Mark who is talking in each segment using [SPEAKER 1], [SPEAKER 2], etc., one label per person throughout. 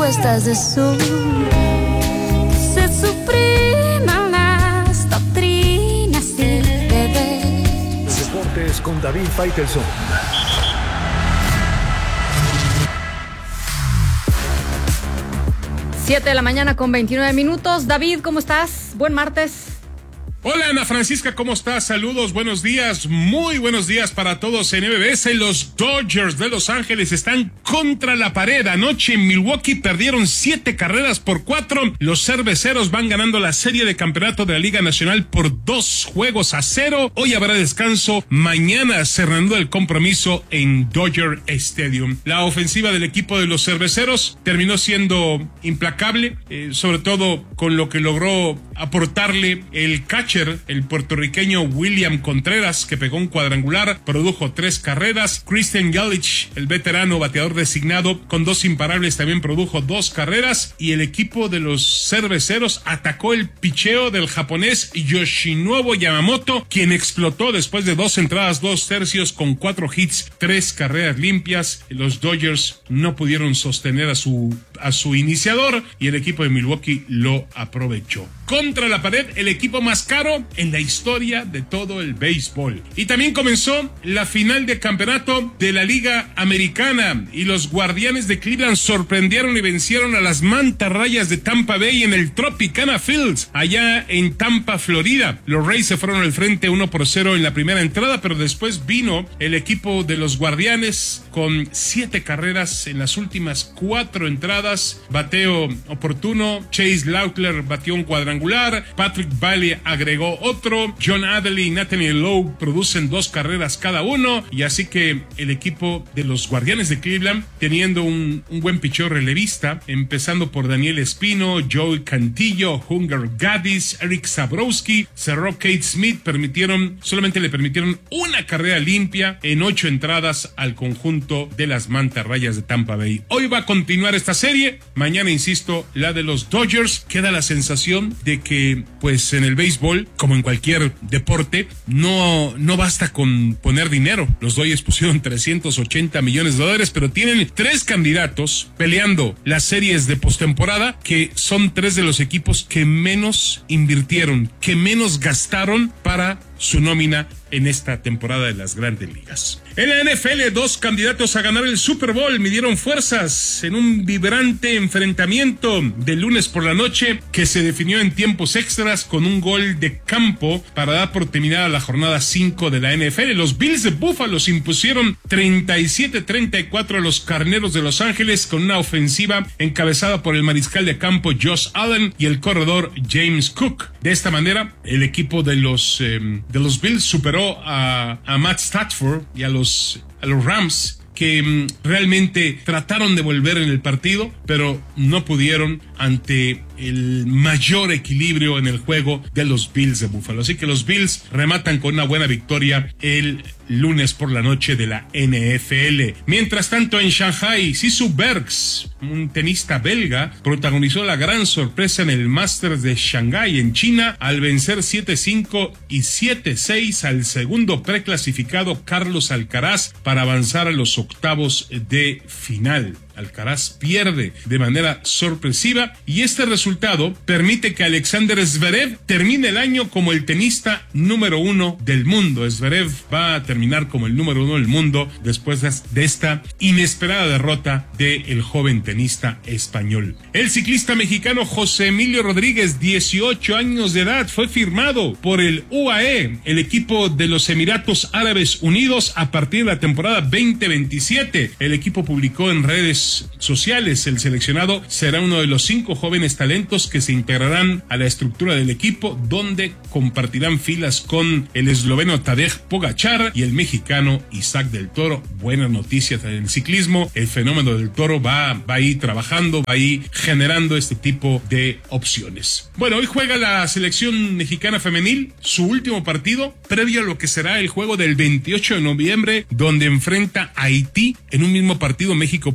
[SPEAKER 1] propuestas de Zoom. Se supriman las doctrinas y deberes.
[SPEAKER 2] Deportes con David Faitelson.
[SPEAKER 3] Siete de la mañana con 29 minutos. David, ¿cómo estás? Buen martes.
[SPEAKER 4] Hola Ana Francisca, ¿cómo estás? Saludos, buenos días, muy buenos días para todos en MBS. Los Dodgers de Los Ángeles están contra la pared. Anoche en Milwaukee perdieron 7 carreras por 4. Los cerveceros van ganando la serie de campeonato de la Liga Nacional por 2-0. Hoy habrá descanso, mañana cerrando el compromiso en Dodger Stadium. La ofensiva del equipo de los cerveceros terminó siendo implacable, sobre todo con lo que logró aportarle el catcher, el puertorriqueño William Contreras, que pegó un cuadrangular, produjo 3 carreras. Christian Yelich, el veterano bateador designado, con 2 imparables, también produjo 2 carreras. Y el equipo de los cerveceros atacó el picheo del japonés Yoshinobu Yamamoto, quien explotó después de 2 entradas, 2 tercios, con 4 hits, 3 carreras limpias. Los Dodgers no pudieron sostener a su iniciador y el equipo de Milwaukee lo aprovechó. Contra la pared, el equipo más caro en la historia de todo el béisbol. Y también comenzó la final de campeonato de la Liga Americana y los Guardianes de Cleveland sorprendieron y vencieron a las Mantarrayas de Tampa Bay en el Tropicana Fields, allá en Tampa, Florida. Los Rays se fueron al frente 1-0 en la primera entrada, pero después vino el equipo de los Guardianes con 7 carreras en las últimas 4 entradas. Bateo oportuno, Chase Lautler batió un cuadrangular, Patrick Bailey agregó otro, John Adley y Nathaniel Lowe producen 2 carreras cada uno, y así que el equipo de los Guardianes de Cleveland, teniendo un buen picheo relevista, empezando por Daniel Espino, Joey Cantillo, Hunger Gaddis, Eric Sabrowski, cerró Kate Smith, solamente le permitieron una carrera limpia en 8 entradas al conjunto de las Mantarrayas de Tampa Bay. Hoy va a continuar esta serie, mañana, insisto, la de los Dodgers. Queda la sensación de que, pues, en el béisbol, como en cualquier deporte, no basta con poner dinero. Los Dodgers pusieron $380 millones, pero tienen 3 candidatos peleando las series de postemporada, que son 3 de los equipos que menos invirtieron, que menos gastaron para su nómina en esta temporada de las Grandes Ligas. En la NFL, 2 candidatos a ganar el Super Bowl midieron fuerzas en un vibrante enfrentamiento del lunes por la noche que se definió en tiempos extras con un gol de campo para dar por terminada la jornada 5 de la NFL. Los Bills de Buffalo se impusieron 37-34 a los Carneros de Los Ángeles con una ofensiva encabezada por el mariscal de campo Josh Allen y el corredor James Cook. De esta manera, el equipo de los Bills superó a Matt Stafford y a los Rams, que realmente trataron de volver en el partido, pero no pudieron ante el mayor equilibrio en el juego de los Bills de Buffalo. Así que los Bills rematan con una buena victoria el lunes por la noche de la NFL. Mientras tanto, en Shanghai, Sisu Bergs, un tenista belga, protagonizó la gran sorpresa en el Masters de Shanghái en China al vencer 7-5 y 7-6 al segundo preclasificado Carlos Alcaraz para avanzar a los octavos de final. Alcaraz pierde de manera sorpresiva y este resultado permite que Alexander Zverev termine el año como el tenista número 1 del mundo. Zverev va a terminar como el número 1 del mundo después de esta inesperada derrota del joven tenista español. El ciclista mexicano José Emilio Rodríguez, 18 años de edad, fue firmado por el UAE, el equipo de los Emiratos Árabes Unidos, a partir de la temporada 2027. El equipo publicó en redes sociales: el seleccionado será uno de los 5 jóvenes talentos que se integrarán a la estructura del equipo, donde compartirán filas con el esloveno Tadej Pogačar y el mexicano Isaac del Toro. Buenas noticias en el ciclismo. El fenómeno del Toro va a ir trabajando, va a ir generando este tipo de opciones. Bueno, hoy juega la selección mexicana femenil su último partido previo a lo que será el juego del 28 de noviembre, donde enfrenta a Haití. En un mismo partido, México podría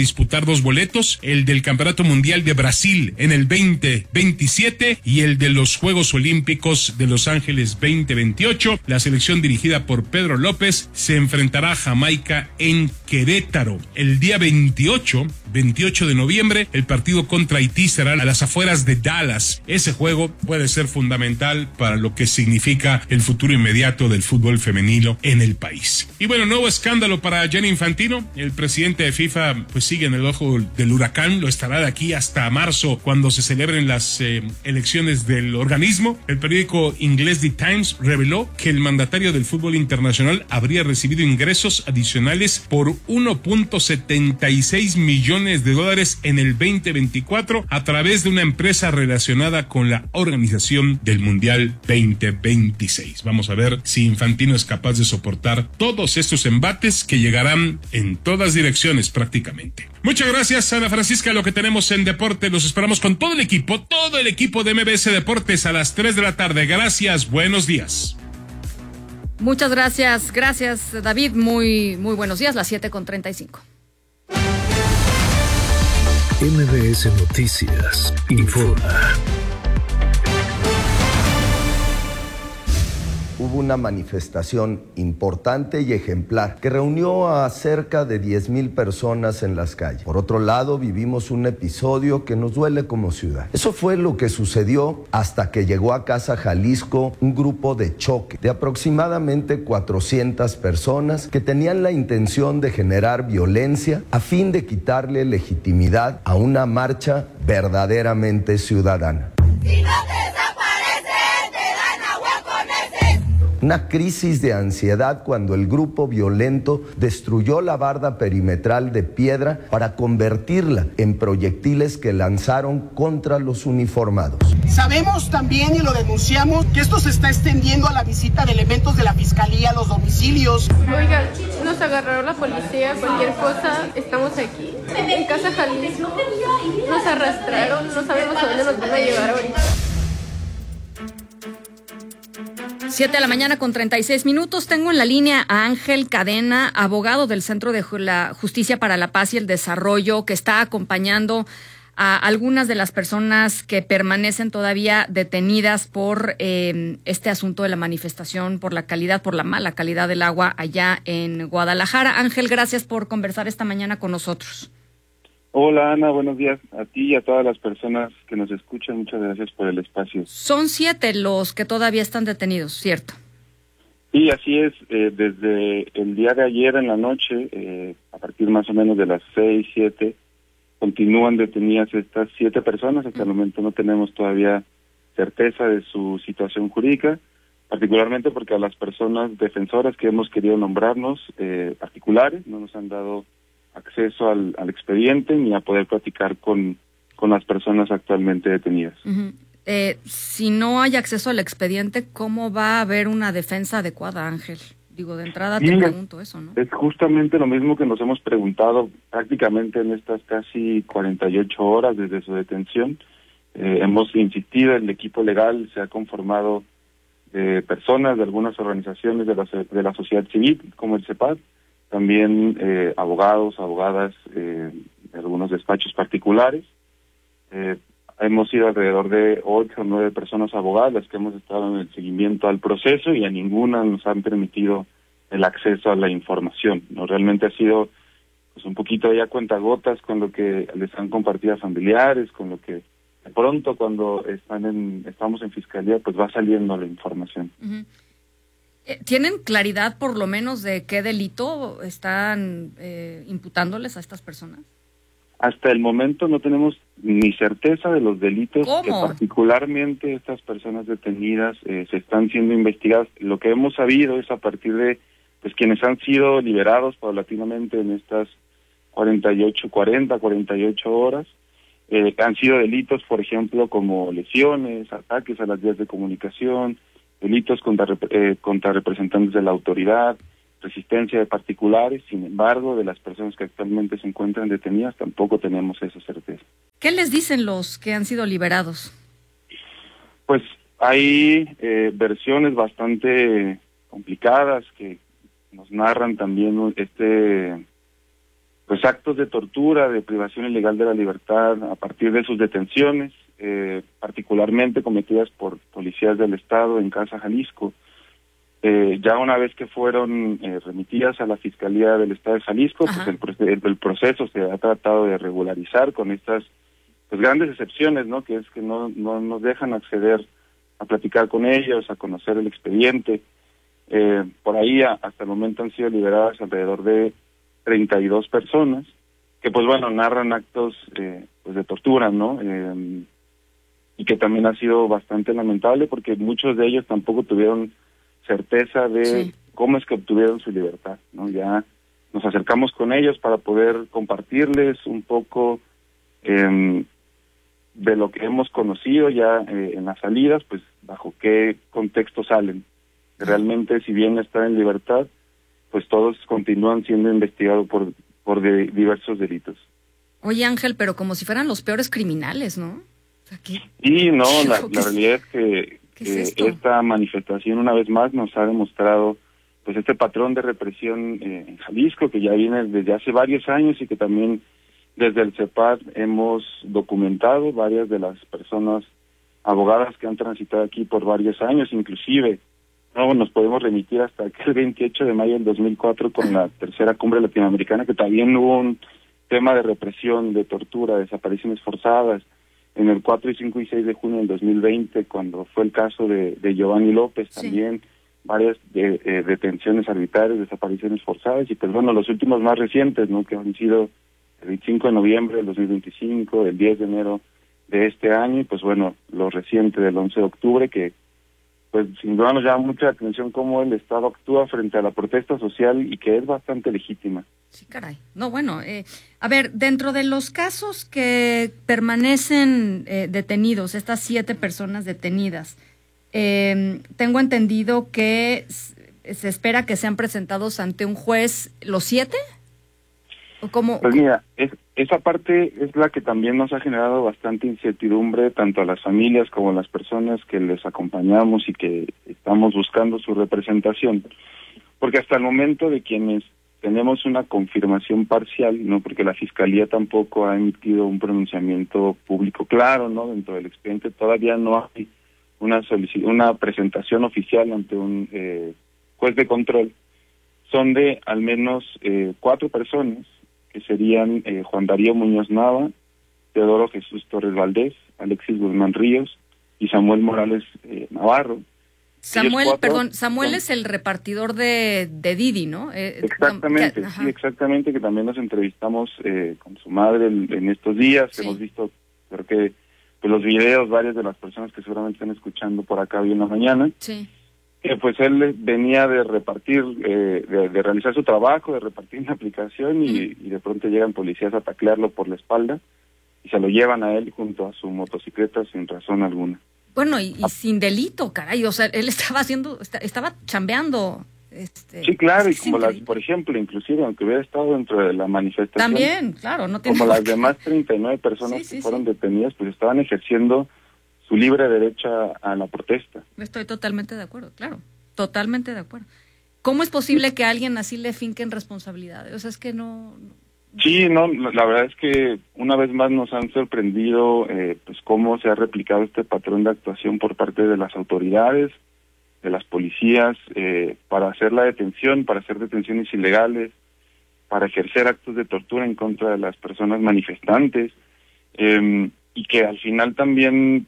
[SPEAKER 4] disputar 2 boletos, el del Campeonato Mundial de Brasil en el 2027 y el de los Juegos Olímpicos de Los Ángeles 2028. La selección dirigida por Pedro López se enfrentará a Jamaica en Querétaro. El día 28 de noviembre, el partido contra Haití será a las afueras de Dallas. Ese juego puede ser fundamental para lo que significa el futuro inmediato del fútbol femenino en el país. Y bueno, nuevo escándalo para Gianni Infantino. El presidente de FIFA pues sigue en el ojo del huracán, lo estará de aquí hasta marzo cuando se celebren las elecciones del organismo. El periódico inglés The Times reveló que el mandatario del fútbol internacional habría recibido ingresos adicionales por 1.76 millones de dólares en el 2024 a través de una empresa relacionada con la organización del Mundial 2026. Vamos a ver si Infantino es capaz de soportar todos estos embates que llegarán en todas direcciones prácticamente. Muchas gracias, Ana Francisca. Lo que tenemos en deporte, los esperamos con todo el equipo de MBS Deportes a las 3 de la tarde. Gracias, buenos días.
[SPEAKER 3] Muchas gracias, David. Muy buenos días, las 7:35.
[SPEAKER 2] MBS Noticias informa.
[SPEAKER 5] Hubo una manifestación importante y ejemplar que reunió a cerca de 10,000 personas en las calles. Por otro lado, vivimos un episodio que nos duele como ciudad. Eso fue lo que sucedió hasta que llegó a Casa Jalisco un grupo de choque de aproximadamente 400 personas que tenían la intención de generar violencia a fin de quitarle legitimidad a una marcha verdaderamente ciudadana. Si no te una crisis de ansiedad cuando el grupo violento destruyó la barda perimetral de piedra para convertirla en proyectiles que lanzaron contra los uniformados.
[SPEAKER 6] Sabemos también y lo denunciamos que esto se está extendiendo a la visita de elementos de la Fiscalía a los domicilios.
[SPEAKER 7] Oiga, nos agarraron la policía, cualquier cosa, estamos aquí, en Casa Jalisco, nos arrastraron, no sabemos a dónde nos van a llevar ahorita.
[SPEAKER 3] 7:36 a.m. Tengo en la línea a Ángel Cadena, abogado del Centro de la Justicia para la Paz y el Desarrollo, que está acompañando a algunas de las personas que permanecen todavía detenidas por este asunto de la manifestación por la mala calidad del agua allá en Guadalajara. Ángel, gracias por conversar esta mañana con nosotros.
[SPEAKER 8] Hola Ana, buenos días a ti y a todas las personas que nos escuchan. Muchas gracias por el espacio.
[SPEAKER 3] Son 7 los que todavía están detenidos, ¿cierto?
[SPEAKER 8] Sí, así es. Desde el día de ayer en la noche, a partir más o menos de las 6, 7, continúan detenidas estas 7 personas. Hasta el momento no tenemos todavía certeza de su situación jurídica, particularmente porque a las personas defensoras que hemos querido nombrarnos, particulares, no nos han dado acceso al expediente ni a poder platicar con las personas actualmente detenidas.
[SPEAKER 3] Uh-huh. Si no hay acceso al expediente, ¿cómo va a haber una defensa adecuada, Ángel? Digo, de entrada te pregunto eso, ¿no?
[SPEAKER 8] Es justamente lo mismo que nos hemos preguntado prácticamente en estas casi 48 horas desde su detención. Hemos insistido, el equipo legal se ha conformado de personas de algunas organizaciones de la sociedad civil, como el CEPAD, también abogados, abogadas de algunos despachos particulares. Hemos sido alrededor de 8 o 9 personas abogadas las que hemos estado en el seguimiento al proceso y a ninguna nos han permitido el acceso a la información, ¿no? Realmente ha sido pues un poquito ya cuentagotas con lo que les han compartido a familiares, con lo que de pronto cuando estamos en fiscalía pues va saliendo la información.
[SPEAKER 3] Uh-huh. ¿Tienen claridad por lo menos de qué delito están imputándoles a estas personas?
[SPEAKER 8] Hasta el momento no tenemos ni certeza de los delitos que particularmente estas personas detenidas se están siendo investigadas. Lo que hemos sabido es a partir de pues quienes han sido liberados paulatinamente en estas 48 horas, han sido delitos, por ejemplo, como lesiones, ataques a las vías de comunicación, delitos contra representantes de la autoridad, resistencia de particulares. Sin embargo, de las personas que actualmente se encuentran detenidas tampoco tenemos esa certeza.
[SPEAKER 3] ¿Qué les dicen los que han sido liberados?
[SPEAKER 8] Pues hay versiones bastante complicadas que nos narran también pues actos de tortura, de privación ilegal de la libertad a partir de sus detenciones, particularmente cometidas por policías del Estado en Casa Jalisco. Ya una vez que fueron remitidas a la Fiscalía del Estado de Jalisco, pues el proceso se ha tratado de regularizar con estas pues grandes excepciones, ¿no? Que es que no nos dejan acceder a platicar con ellos, a conocer el expediente. Por ahí hasta el momento han sido liberadas alrededor de 32 personas que pues bueno narran actos pues de tortura, ¿no? Y que también ha sido bastante lamentable porque muchos de ellos tampoco tuvieron certeza de cómo es que obtuvieron su libertad, ¿no? Ya nos acercamos con ellos para poder compartirles un poco de lo que hemos conocido ya en las salidas, pues bajo qué contexto salen. Realmente, si bien están en libertad, pues todos continúan siendo investigados por diversos delitos.
[SPEAKER 3] Oye, Ángel, pero como si fueran los peores criminales, ¿no? O sea,
[SPEAKER 8] y no, la realidad es que esta manifestación una vez más nos ha demostrado pues este patrón de represión en Jalisco que ya viene desde hace varios años y que también desde el CEPAD hemos documentado varias de las personas abogadas que han transitado aquí por varios años, inclusive no nos podemos remitir hasta el 28 de mayo del 2004 con la tercera cumbre latinoamericana, que también hubo un tema de represión, de tortura, desapariciones forzadas. En el 4, 5 y 6 de junio del 2020, cuando fue el caso de Giovanni López, también varias detenciones arbitrarias, desapariciones forzadas, y pues bueno, los últimos más recientes, ¿no? Que han sido el 25 de noviembre del 2025, el 10 de enero de este año, y pues bueno, lo reciente del 11 de octubre, que pues sin duda nos llama mucha atención cómo el Estado actúa frente a la protesta social y que es bastante legítima.
[SPEAKER 3] Sí, caray. No, bueno, a ver, dentro de los casos que permanecen detenidos, estas 7 personas detenidas, tengo entendido que se espera que sean presentados ante un juez los 7. ¿O cómo?
[SPEAKER 8] Pues mira, esa parte es la que también nos ha generado bastante incertidumbre, tanto a las familias como a las personas que les acompañamos y que estamos buscando su representación. Porque hasta el momento de quienes tenemos una confirmación parcial, no, porque la Fiscalía tampoco ha emitido un pronunciamiento público claro, ¿no? Dentro del expediente todavía no hay una presentación oficial ante un juez de control. Son de al menos 4 personas, que serían Juan Darío Muñoz Nava, Teodoro Jesús Torres Valdés, Alexis Guzmán Ríos y Samuel Morales Navarro.
[SPEAKER 3] Samuel es el repartidor de Didi, ¿no?
[SPEAKER 8] Exactamente, sí, exactamente, que también nos entrevistamos con su madre en estos días. Hemos visto, creo que pues, los videos, varias de las personas que seguramente están escuchando por acá hoy en la mañana.
[SPEAKER 3] Sí.
[SPEAKER 8] Pues él venía de repartir, de realizar su trabajo, de repartir una aplicación y de pronto llegan policías a taclearlo por la espalda y se lo llevan a él junto a su motocicleta sin razón alguna.
[SPEAKER 3] Bueno, y sin delito, caray, o sea, él estaba chambeando.
[SPEAKER 8] Sí, claro, y como por ejemplo, inclusive aunque hubiera estado dentro de la manifestación.
[SPEAKER 3] También, claro, no tiene
[SPEAKER 8] como las demás 39 personas que fueron detenidas, pues estaban ejerciendo su libre derecho a la protesta.
[SPEAKER 3] Estoy totalmente de acuerdo, claro, totalmente de acuerdo. ¿Cómo es posible que a alguien así le finquen responsabilidades? O sea, es que no...
[SPEAKER 8] Sí, no, la verdad es que una vez más nos han sorprendido pues cómo se ha replicado este patrón de actuación por parte de las autoridades, de las policías, para hacer la detención, para hacer detenciones ilegales, para ejercer actos de tortura en contra de las personas manifestantes, y que al final también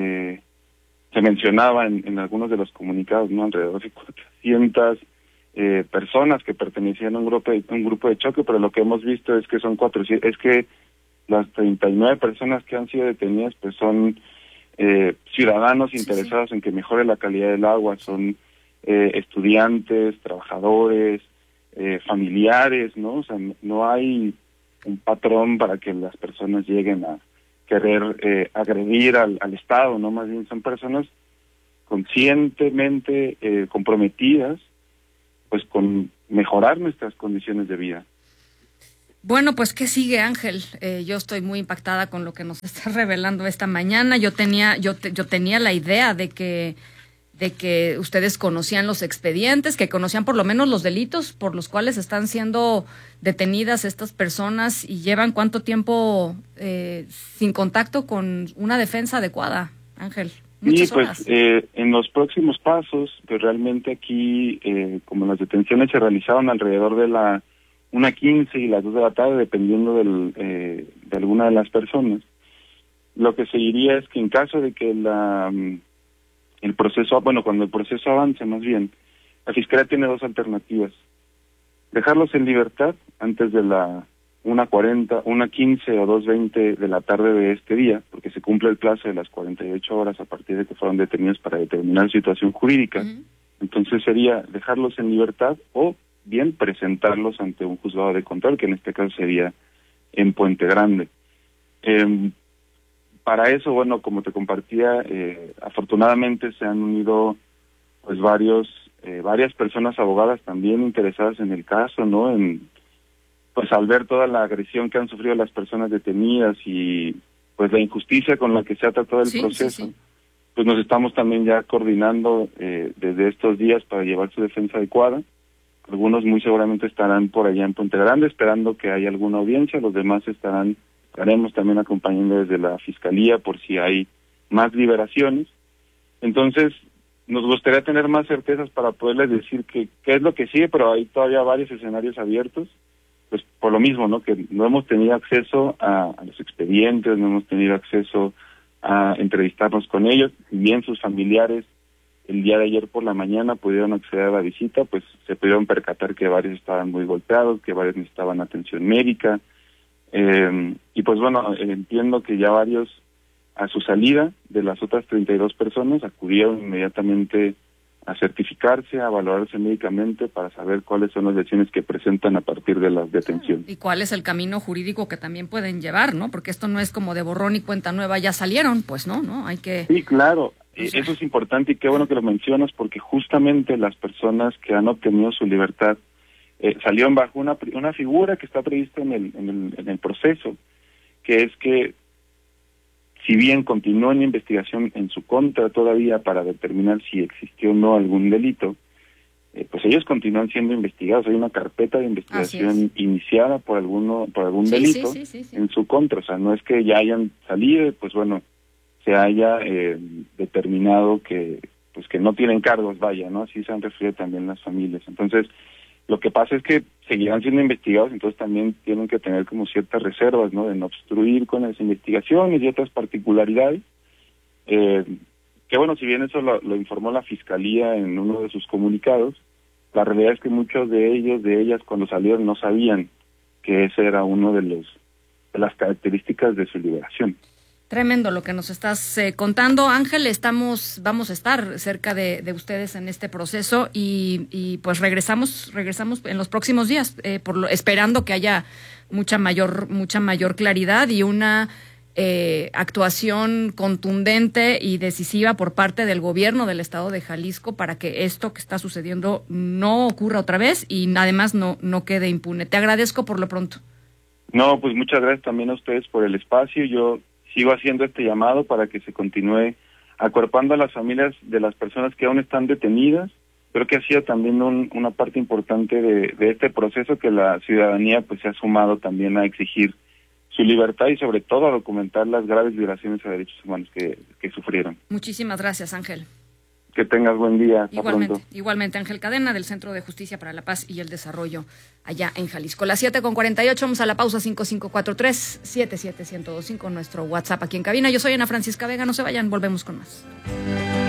[SPEAKER 8] se mencionaba en algunos de los comunicados, ¿no? Alrededor de 400 personas que pertenecían a un grupo de choque, pero lo que hemos visto es que son 400, es que las 39 personas que han sido detenidas pues son ciudadanos interesados en que mejore la calidad del agua, son estudiantes, trabajadores, familiares, ¿no? O sea, no hay un patrón para que las personas lleguen a querer agredir al Estado, ¿no? Más bien son personas conscientemente comprometidas pues con mejorar nuestras condiciones de vida.
[SPEAKER 3] Bueno, pues ¿qué sigue, Ángel? Yo estoy muy impactada con lo que nos está revelando esta mañana. Yo tenía la idea de que de que ustedes conocían los expedientes, que conocían por lo menos los delitos por los cuales están siendo detenidas estas personas y llevan cuánto tiempo sin contacto con una defensa adecuada, Ángel. Muchas horas.
[SPEAKER 8] En los próximos pasos, pues realmente aquí, como las detenciones se realizaron alrededor de la 1:15 y las 2 de la tarde, dependiendo de alguna de las personas, lo que seguiría es que en caso de que cuando el proceso avance más bien, la Fiscalía tiene 2 alternativas. Dejarlos en libertad antes de la 1:40, 1:15 o 2:20 de la tarde de este día, porque se cumple el plazo de las 48 horas a partir de que fueron detenidos para determinar situación jurídica. Uh-huh. Entonces sería dejarlos en libertad o bien presentarlos ante un juzgado de control, que en este caso sería en Puente Grande. Para eso, bueno, como te compartía, afortunadamente se han unido pues varias personas abogadas también interesadas en el caso, ¿no? Pues al ver toda la agresión que han sufrido las personas detenidas y pues la injusticia con la que se ha tratado el proceso, pues nos estamos también ya coordinando desde estos días para llevar su defensa adecuada. Algunos muy seguramente estarán por allá en Puente Grande esperando que haya alguna audiencia, los demás estaremos también acompañando desde la Fiscalía por si hay más liberaciones. Entonces, nos gustaría tener más certezas para poderles decir qué es lo que sigue, pero hay todavía varios escenarios abiertos, pues por lo mismo, ¿no? Que no hemos tenido acceso a los expedientes, no hemos tenido acceso a entrevistarnos con ellos, si bien sus familiares el día de ayer por la mañana pudieron acceder a la visita, pues se pudieron percatar que varios estaban muy golpeados, que varios necesitaban atención médica, y pues bueno, entiendo que ya varios a su salida de las otras 32 personas acudieron inmediatamente a certificarse, a valorarse médicamente para saber cuáles son las lesiones que presentan a partir de las detenciones.
[SPEAKER 3] Y cuál es el camino jurídico que también pueden llevar, ¿no? Porque esto no es como de borrón y cuenta nueva, ya salieron, pues no, hay que...
[SPEAKER 8] Sí, claro, eso es importante y qué bueno que lo mencionas porque justamente las personas que han obtenido su libertad salieron bajo una figura que está prevista en el proceso, que es que si bien continúa una investigación en su contra todavía para determinar si existió o no algún delito, pues ellos continúan siendo investigados. Hay una carpeta de investigación iniciada por algún delito en su contra. O sea, no es que ya hayan salido, pues bueno, se haya determinado que no tienen cargos, vaya, ¿no? Así se han referido también las familias. Entonces, lo que pasa es que seguirán siendo investigados, entonces también tienen que tener como ciertas reservas, ¿no? De no obstruir con las investigaciones y otras particularidades. Que bueno, si bien eso lo informó la Fiscalía en uno de sus comunicados, la realidad es que muchos de ellas cuando salieron no sabían que ese era uno de las características de su liberación.
[SPEAKER 3] Tremendo lo que nos estás contando, Ángel. Vamos a estar cerca de ustedes en este proceso y pues regresamos en los próximos días, esperando que haya mucha mayor claridad y una actuación contundente y decisiva por parte del gobierno del estado de Jalisco para que esto que está sucediendo no ocurra otra vez y además no quede impune. Te agradezco por lo pronto.
[SPEAKER 8] No, pues muchas gracias también a ustedes por el espacio. Yo sigo haciendo este llamado para que se continúe acuerpando a las familias de las personas que aún están detenidas. Creo que ha sido también una parte importante de este proceso que la ciudadanía pues se ha sumado también a exigir su libertad y sobre todo a documentar las graves violaciones a derechos humanos que sufrieron.
[SPEAKER 3] Muchísimas gracias, Ángel.
[SPEAKER 8] Que tengas buen día. Hasta pronto.
[SPEAKER 3] Igualmente, Ángel Cadena, del Centro de Justicia para la Paz y el Desarrollo, allá en Jalisco. Las 7:48, vamos a la pausa. 5543-77125, nuestro WhatsApp aquí en cabina. Yo soy Ana Francisca Vega, no se vayan, volvemos con más.